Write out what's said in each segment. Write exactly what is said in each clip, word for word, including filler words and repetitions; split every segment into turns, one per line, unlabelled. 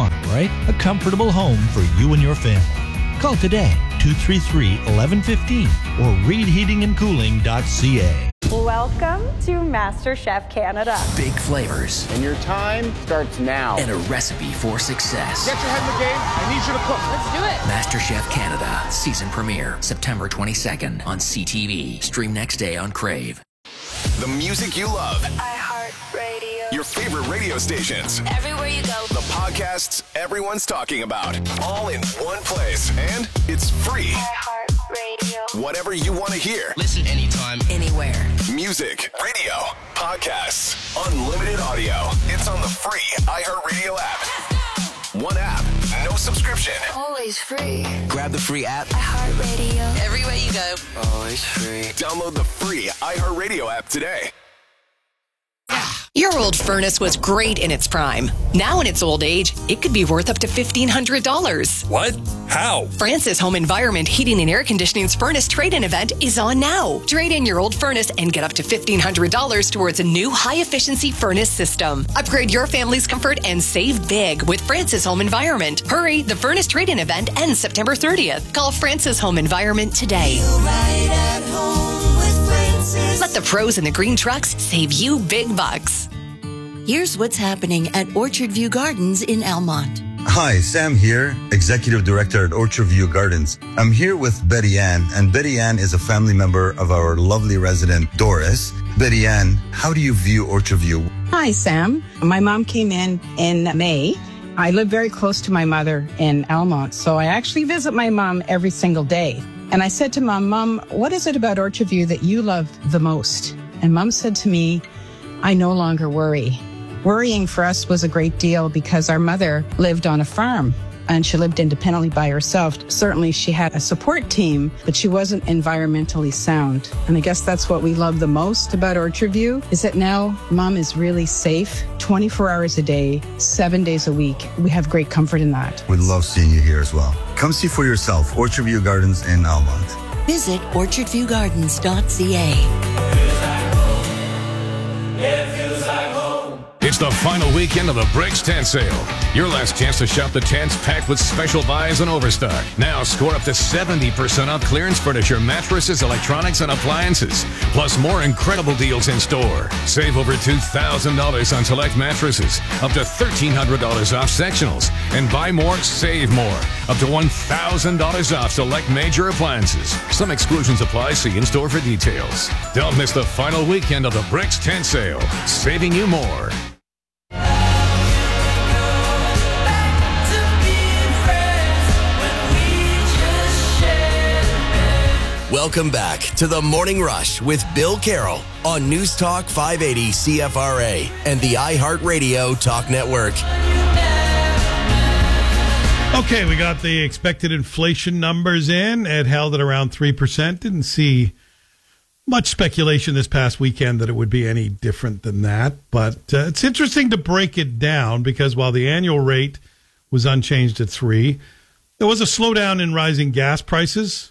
want, right? A comfortable home for you and your family. Call today, two three three, one one one five or reed heating and cooling dot c a.
Welcome to MasterChef Canada.
Big flavors.
And your time starts now.
And a recipe for success.
Get your head in the game. I need you to cook.
Let's do it.
MasterChef Canada. Season premiere, September twenty-second on C T V. Stream next day on Crave.
The music you love.
iHeartRadio.
Your favorite radio stations.
Everywhere you go.
The podcasts everyone's talking about. All in one place. And it's free.
iHeartRadio.
Whatever you want to hear.
Listen anytime, anywhere.
Music, radio, podcasts, unlimited audio. It's on the free iHeartRadio app. One app, no subscription.
Always free.
Grab the free app.
iHeartRadio.
Everywhere you go.
Always free.
Download the free iHeartRadio app today.
Your old furnace was great in its prime. Now in its old age, it could be worth up to fifteen hundred dollars.
What? How?
Francis Home Environment Heating and Air Conditioning's furnace trade-in event is on now. Trade in your old furnace and get up to fifteen hundred dollars towards a new high-efficiency furnace system. Upgrade your family's comfort and save big with Francis Home Environment. Hurry, the furnace trade-in event ends September thirtieth. Call Francis Home Environment today.
Right at home with Francis.
Let the pros in the green trucks save you big bucks.
Here's what's happening at Orchard View Gardens in Almont.
Hi, Sam here, Executive Director at Orchard View Gardens. I'm here with Betty Ann, and Betty Ann is a family member of our lovely resident, Doris. Betty Ann, how do you view Orchard View?
Hi, Sam. My mom came in in May. I live very close to my mother in Almont, so I actually visit my mom every single day. And I said to Mom, Mom, what is it about Orchard View that you love the most? And Mom said to me, I no longer worry. Worrying for us was a great deal because our mother lived on a farm and she lived independently by herself. Certainly she had a support team, but she wasn't environmentally sound. And I guess that's what we love the most about Orchard View is that now Mom is really safe twenty-four hours a day, seven days a week. We have great comfort in that.
We love seeing you here as well. Come see for yourself, Orchard View Gardens in Almont.
Visit orchard view gardens dot c a.
It's the final weekend of the Bricks Tent Sale. Your last chance to shop the tents packed with special buys and overstock. Now score up to seventy percent off clearance furniture, mattresses, electronics, and appliances. Plus more incredible deals in store. Save over two thousand dollars on select mattresses. Up to one thousand three hundred dollars off sectionals. And buy more, save more. Up to one thousand dollars off select major appliances. Some exclusions apply. See in-store for details. Don't miss the final weekend of the Bricks Tent Sale. Saving you more.
Welcome back to the Morning Rush with Bill Carroll on News Talk five eighty C F R A and the iHeartRadio Talk Network.
Okay, we got the expected inflation numbers in. It held at around three percent. Didn't see much speculation this past weekend that it would be any different than that. But uh, it's interesting to break it down because while the annual rate was unchanged at three, there was a slowdown in rising gas prices.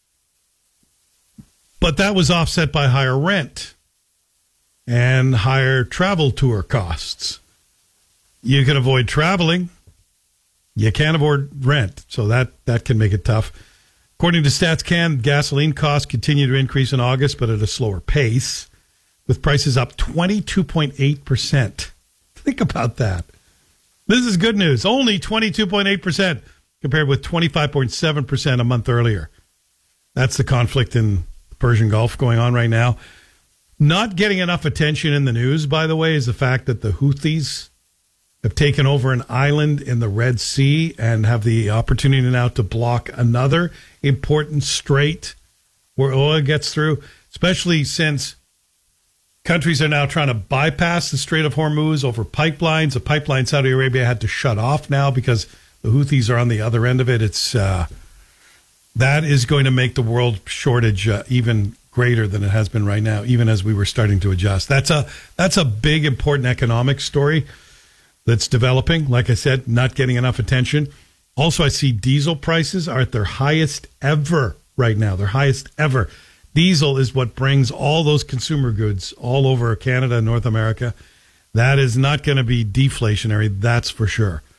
But that was offset by higher rent and higher travel tour costs. You can avoid traveling. You can't avoid rent. So that, that can make it tough. According to StatsCan, gasoline costs continue to increase in August, but at a slower pace, with prices up twenty-two point eight percent. Think about that. This is good news. Only twenty-two point eight percent compared with twenty-five point seven percent a month earlier. That's the conflict in Persian Gulf going on right now. Not getting enough attention in the news, by the way, is the fact that the Houthis have taken over an island in the Red Sea and have the opportunity now to block another important strait where oil gets through, especially since countries are now trying to bypass the Strait of Hormuz over pipelines. A pipeline Saudi Arabia had to shut off now because the Houthis are on the other end of it. It's uh, that is going to make the world shortage uh, even greater than it has been right now, even as we were starting to adjust. That's a that's a big, important economic story that's developing. Like I said, not getting enough attention. Also, I see diesel prices are at their highest ever right now, their highest ever. Diesel is what brings all those consumer goods all over Canada and North America. That is not going to be deflationary, that's for sure.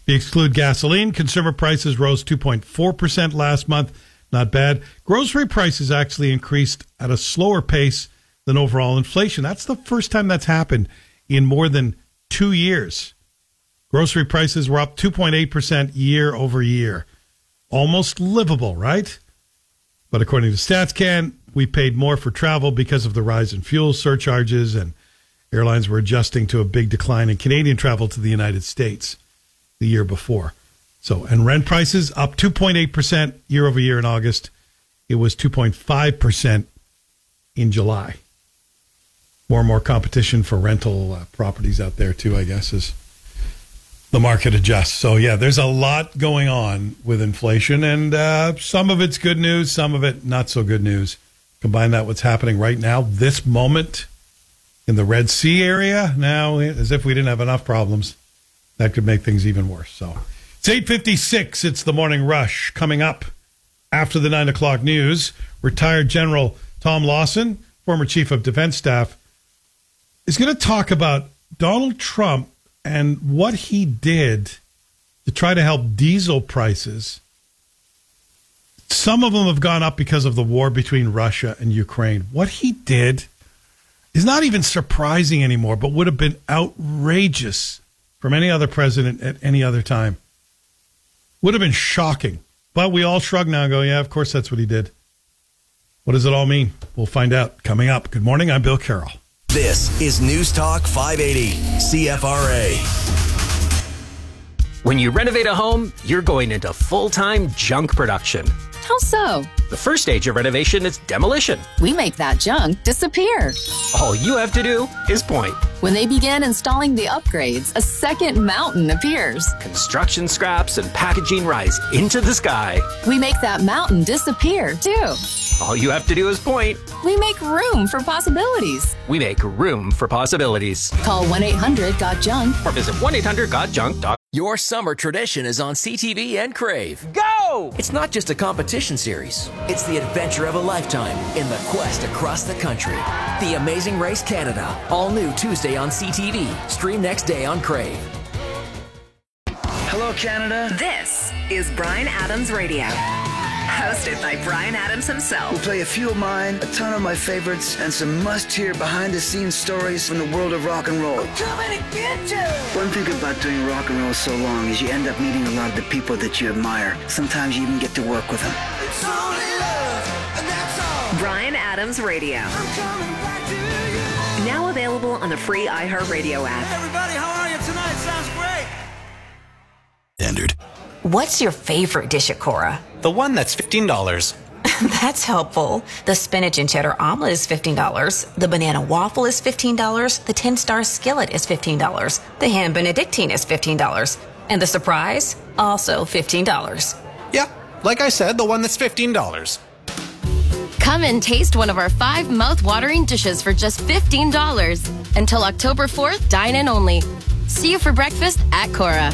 If you exclude gasoline, consumer prices rose two point four percent last month. Not bad. Grocery prices actually increased at a slower pace than overall inflation. That's the first time that's happened in more than two years. Grocery prices were up two point eight percent year over year. Almost livable, right? But according to StatsCan, we paid more for travel because of the rise in fuel surcharges, and airlines were adjusting to a big decline in Canadian travel to the United States the year before. So, and rent prices up two point eight percent year over year in August. It was two point five percent in July. More and more competition for rental uh, properties out there too, I guess, as the market adjusts. So, yeah, there's a lot going on with inflation, and uh, some of it's good news, some of it not so good news. Combine that with what's happening right now, this moment in the Red Sea area, now as if we didn't have enough problems, that could make things even worse. So it's eight fifty-six. It's the Morning Rush. Coming up after the nine o'clock news, retired General Tom Lawson, former Chief of Defense Staff, is going to talk about Donald Trump and what he did to try to help diesel prices. Some of them have gone up because of the war between Russia and Ukraine. What he did is not even surprising anymore, but would have been outrageous from any other president at any other time. Would have been shocking. But we all shrug now and go, yeah, of course that's what he did. What does it all mean? We'll find out coming up. Good morning. I'm Bill Carroll.
This is News Talk five eighty C F R A.
When you renovate a home, you're going into full-time junk production.
How so?
The first stage of renovation is demolition.
We make that junk disappear.
All you have to do is point.
When they begin installing the upgrades, a second mountain appears.
Construction scraps and packaging rise into the sky.
We make that mountain disappear, too.
All you have to do is point.
We make room for possibilities.
We make room for possibilities.
Call one eight hundred got junk
or visit one eight hundred got junk dot com.
Your summer tradition is on C T V and Crave.
Go!
It's not just a competition series. It's the adventure of a lifetime in the quest across the country. The Amazing Race Canada. All new Tuesday on C T V. Stream next day on Crave.
Hello, Canada.
This is Bryan Adams Radio. Hosted by Bryan Adams himself.
We'll play a few of mine, a ton of my favorites, and some must-hear behind-the-scenes stories from the world of rock and roll.
I'm coming to get you!
One thing about doing rock and roll so long is you end up meeting a lot of the people that you admire. Sometimes you even get to work with them.
It's only love, and that's all. Bryan Adams Radio. I'm coming back to you. Now available on the free iHeartRadio app.
Hey everybody, how are you tonight? Sounds great.
Standard.
What's your favorite dish at Cora?
The one that's fifteen dollars.
That's helpful. The spinach and cheddar omelet is fifteen dollars. The banana waffle is fifteen dollars. The ten-star skillet is fifteen dollars. The ham benedictine is fifteen dollars. And the surprise, also fifteen dollars.
Yeah, like I said, the one that's fifteen dollars.
Come and taste one of our five mouth-watering dishes for just fifteen dollars. Until October fourth, dine in only. See you for breakfast at Cora.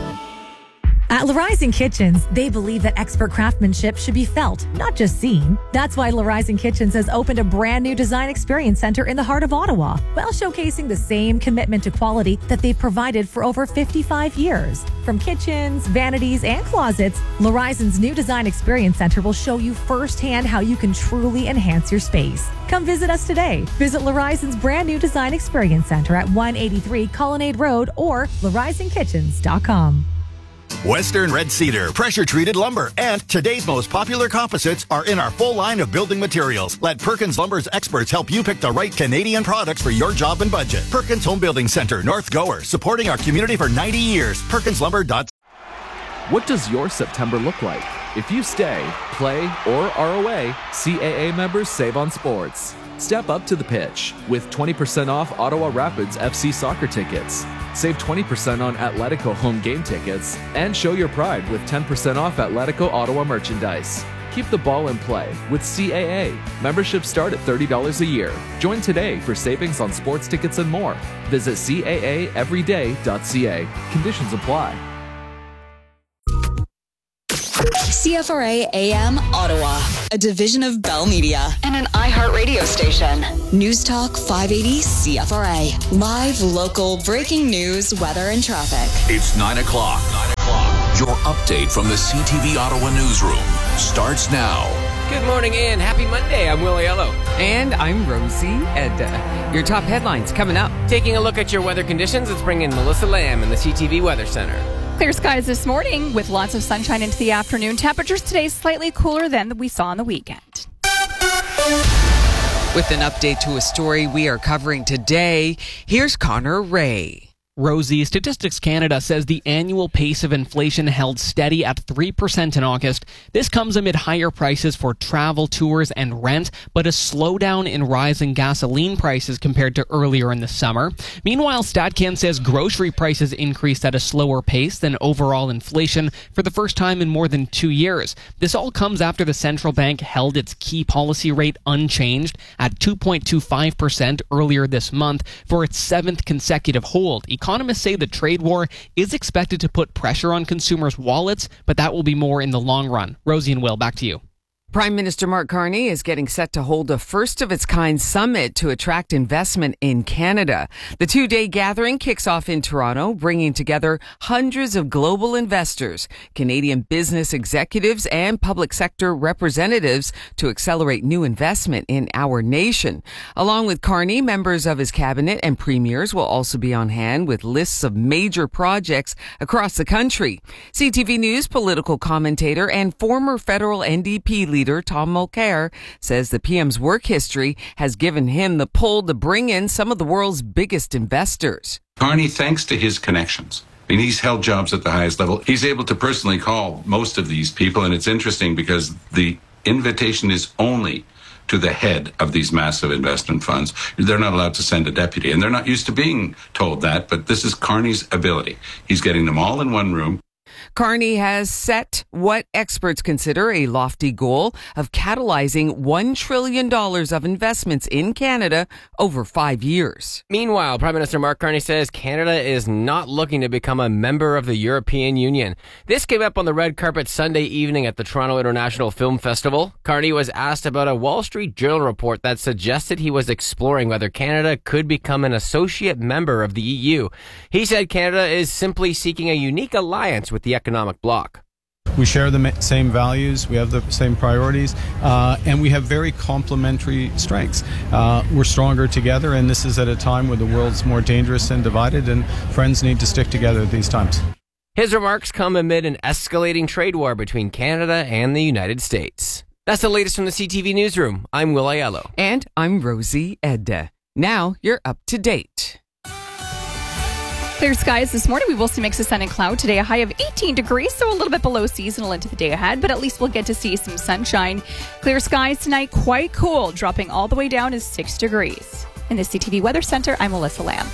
At Larizon Kitchens, they believe that expert craftsmanship should be felt, not just seen. That's why Larizon Kitchens has opened a brand new design experience center in the heart of Ottawa, while showcasing the same commitment to quality that they've provided for over fifty-five years. From kitchens, vanities, and closets, Larizon's new design experience center will show you firsthand how you can truly enhance your space. Come visit us today. Visit Larizon's brand new design experience center at one eighty-three Colonnade Road or larizon kitchens dot com.
Western Red Cedar, pressure-treated lumber, and today's most popular composites are in our full line of building materials. Let Perkins Lumber's experts help you pick the right Canadian products for your job and budget. Perkins Home Building Center, North Gower, supporting our community for ninety years. Perkins Lumber dot com.
What does your September look like? If you stay, play, or are away, C A A members save on sports. Step up to the pitch with twenty percent off Ottawa Rapids F C soccer tickets. Save twenty percent on Atletico home game tickets and show your pride with ten percent off Atletico Ottawa merchandise. Keep the ball in play with C A A. Memberships start at thirty dollars a year. Join today for savings on sports tickets and more. Visit C A A everyday dot C A. Conditions apply.
C F R A A M Ottawa, a division of Bell Media and an iHeartRadio station. News Talk five eighty C F R A. Live, local, breaking news, weather, and traffic.
It's nine o'clock. nine o'clock.
Your update from the C T V Ottawa newsroom starts now.
Good morning and happy Monday. I'm Will Aiello.
And I'm Rosie Edda. Your top headlines coming up.
Taking a look at your weather conditions, let's bring in Melissa Lamb in the C T V Weather Center.
Clear skies this morning with lots of sunshine into the afternoon. Temperatures today slightly cooler than we saw on the weekend.
With an update to a story we are covering today, here's Connor Ray.
Rosie, Statistics Canada says the annual pace of inflation held steady at three percent in August. This comes amid higher prices for travel, tours, and rent, but a slowdown in rising gasoline prices compared to earlier in the summer. Meanwhile, StatCan says grocery prices increased at a slower pace than overall inflation for the first time in more than two years. This all comes after the central bank held its key policy rate unchanged at two point two five percent earlier this month for its seventh consecutive hold. Economists say the trade war is expected to put pressure on consumers' wallets, but that will be more in the long run. Rosie and Will, back to you.
Prime Minister Mark Carney is getting set to hold a first-of-its-kind summit to attract investment in Canada. The two-day gathering kicks off in Toronto, bringing together hundreds of global investors, Canadian business executives, and public sector representatives to accelerate new investment in our nation. Along with Carney, members of his cabinet and premiers will also be on hand with lists of major projects across the country. C T V News political commentator and former federal N D P leader Tom Mulcair says the P M's work history has given him the pull to bring in some of the world's biggest investors.
Carney, thanks to his connections, I mean, he's held jobs at the highest level. He's able to personally call most of these people, and it's interesting because the invitation is only to the head of these massive investment funds. They're not allowed to send a deputy, and they're not used to being told that, but this is Carney's ability. He's getting them all in one room.
Carney has set what experts consider a lofty goal of catalyzing one trillion dollars of investments in Canada over five years.
Meanwhile, Prime Minister Mark Carney says Canada is not looking to become a member of the European Union. This came up on the red carpet Sunday evening at the Toronto International Film Festival. Carney was asked about a Wall Street Journal report that suggested he was exploring whether Canada could become an associate member of the E U. He said Canada is simply seeking a unique alliance with the economic bloc.
We share the same values, we have the same priorities, uh, and we have very complementary strengths. Uh, we're stronger together, and this is at a time where the world's more dangerous and divided, and friends need to stick together at these times.
His remarks come amid an escalating trade war between Canada and the United States. That's the latest from the C T V Newsroom. I'm Will Aiello.
And I'm Rosie Edda. Now you're up to date.
Clear skies this morning. We will see mix of sun and cloud. Today, a high of eighteen degrees, so a little bit below seasonal into the day ahead, but at least we'll get to see some sunshine. Clear skies tonight, quite cool, dropping all the way down to six degrees. In the C T V Weather Center, I'm Melissa Lamb.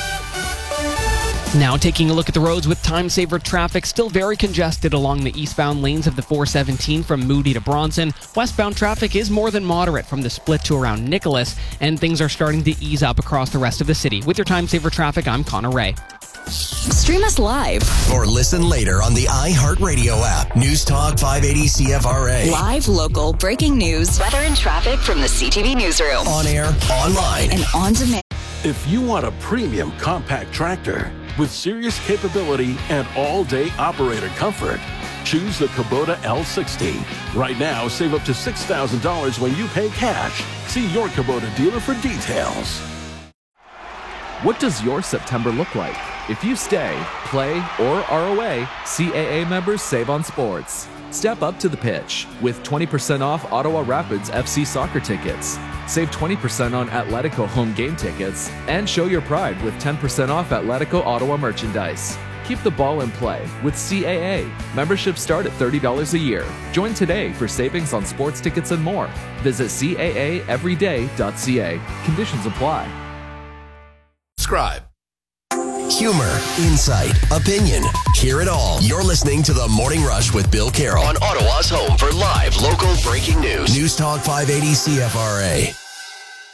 Now taking a look at the roads with time-saver traffic, still very congested along the eastbound lanes of the four seventeen from Moody to Bronson. Westbound traffic is more than moderate from the split to around Nicholas, and things are starting to ease up across the rest of the city. With your time-saver traffic, I'm Connor Ray.
Stream us live
or listen later on the iHeartRadio app. News Talk five eighty C F R A.
Live, local, breaking news, weather and traffic from the C T V Newsroom.
On air, online,
and on demand.
If you want a premium compact tractor with serious capability and all-day operator comfort, choose the Kubota L sixty. Right now, save up to six thousand dollars when you pay cash. See your Kubota dealer for details.
What does your September look like? If you stay, play, or are away, C A A members save on sports. Step up to the pitch with twenty percent off Ottawa Rapids F C soccer tickets. Save twenty percent on Atletico home game tickets and show your pride with ten percent off Atletico Ottawa merchandise. Keep the ball in play with C A A. Memberships start at thirty dollars a year. Join today for savings on sports tickets and more. Visit C A A everyday dot C A. Conditions apply.
Subscribe.
Humor, insight, opinion. Hear it all. You're listening to The Morning Rush with Bill Carroll on Ottawa's home for live local breaking news. News Talk five eighty C F R A.